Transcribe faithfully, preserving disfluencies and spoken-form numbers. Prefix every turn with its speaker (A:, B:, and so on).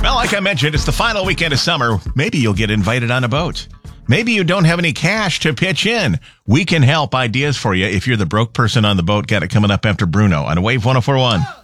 A: Well, like I mentioned, it's the final weekend of summer. Maybe you'll get invited on a boat. Maybe you don't have any cash to pitch in. We can help. Ideas for you if you're the broke person on the boat. Got it coming up after Bruno on Wave one oh four point one.